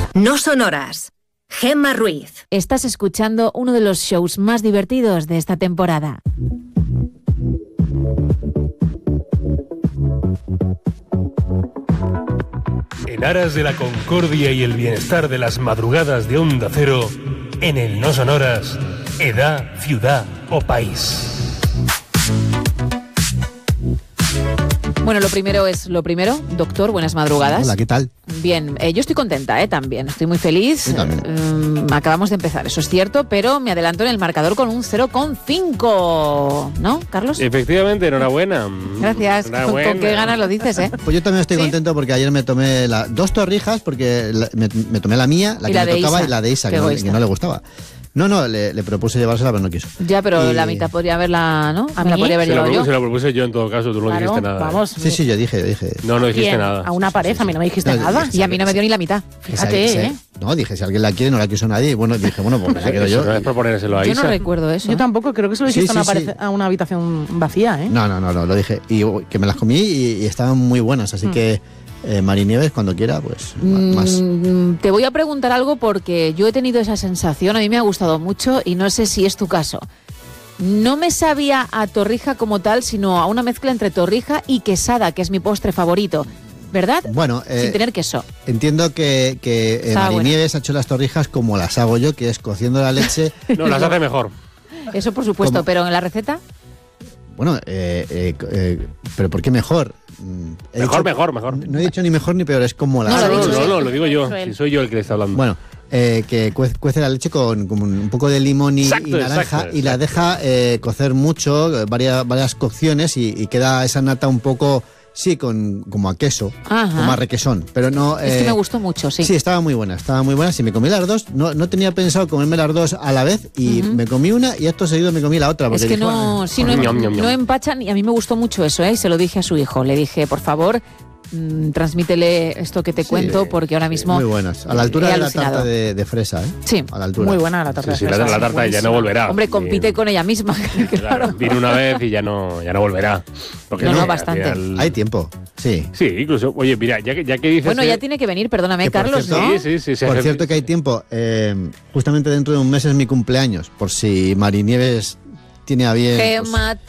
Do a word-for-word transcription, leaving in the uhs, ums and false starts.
No son horas. Gemma Ruiz. Estás escuchando uno de los shows más divertidos de esta temporada. En aras de la concordia y el bienestar de las madrugadas de Onda Cero, en el No Son Horas, edad, ciudad o país. Bueno, lo primero es lo primero. Doctor, buenas madrugadas. Hola, ¿qué tal? Bien, eh, yo estoy contenta, eh, también. Estoy muy feliz. Yo también. Eh, acabamos de empezar, eso es cierto, pero me adelanto en el marcador con un cero coma cinco. ¿No, Carlos? Efectivamente, enhorabuena. Gracias. Enhorabuena. ¿Con, con qué ganas lo dices, eh? Pues yo también estoy ¿Sí? contento porque ayer me tomé la, dos torrijas, porque la- me, me tomé la mía, la Y que la me de tocaba, Isa. y la de Isa, Qué que no, egoísta. que no le gustaba. No, no, le, le propuse llevársela, pero no quiso. Ya, pero Y- la mitad podría haberla, ¿no? ¿A Me la mí? podría haber Se lo, llevado propuse, yo. se lo propuse yo en todo caso, tú no Claro, dijiste nada. ¿eh? vamos. Sí, sí, yo dije, yo dije. No, no dijiste Bien, nada. a una pared, a mí no me dijiste No, nada. Y a mí no me dio ni la mitad. Fíjate, Esa- ¿eh? No, dije, si alguien la quiere, no la quiso nadie. Y bueno, dije, bueno, pues me quedo Eso yo. no es proponérselo a Yo Isa. no recuerdo eso. Yo tampoco, creo que se lo Sí, dijiste a, sí, una sí. pared- a una habitación vacía, ¿eh? No, no, no, no, lo dije. Y uh, que me las comí y, y estaban muy buenas, así que eh, Mari Nieves, cuando quiera, pues ma- más. Mm, te voy a preguntar algo porque yo he tenido esa sensación, a mí me ha gustado mucho y no sé si es tu caso. No me sabía a torrija como tal, sino a una mezcla entre torrija y quesada, que es mi postre favorito, ¿verdad? Bueno, eh, Sin tener queso. entiendo que, que eh, Estaba Mari buena. Nieves ha hecho las torrijas como las hago yo, que es cociendo la leche. No, las hace mejor. Eso por supuesto, ¿Cómo? pero en la receta... Bueno, eh, eh, eh, pero ¿por qué mejor? Mm, he Mejor, dicho- mejor, mejor. No he dicho ni mejor ni peor, es como la No, Ah, lo ha no, dicho no, él. no, lo digo yo. Lo ha dicho él. Si soy yo el que le está hablando. Bueno, eh, que cue- cuece la leche con, con un poco de limón y, Exacto, y naranja exacto, y la deja eh, cocer mucho, eh, varias, varias cocciones y, y queda esa nata un poco, sí, con, como a queso, Ajá. como a requesón, pero no... Es que eh, me gustó mucho, sí. Sí, estaba muy buena, estaba muy buena. Si me comí las dos, no, no tenía pensado comerme las dos a la vez y me comí una y acto seguido me comí la otra. Es porque que dije, no, "Bueno, sí, no, Ñam, ñam, em- ñam. no empachan y a mí me gustó mucho eso, ¿eh? Y se lo dije a su hijo. Le dije, por favor, mm, transmítele esto que te Sí, cuento porque ahora mismo... muy buenas. A la altura he de la alucinado. tarta de, de fresa, ¿eh? Sí. A la altura. Muy buena la tarta Sí, sí, de la, fresa. la tarta ya no volverá. Hombre, compite Bien. con ella misma, claro. Claro, vino una vez y ya no, ya no volverá. Porque No, no, al bastante. final- Hay tiempo, sí. Sí, incluso, oye, mira, ya que, ya que dices... Bueno, que- ya tiene que venir, perdóname, Que por Carlos, cierto- ¿no? Sí, sí, sí. sí, Por sí. cierto que hay tiempo. eh, justamente dentro de un mes es mi cumpleaños, por si Mari Nieves tiene a bien... pues, Gemma,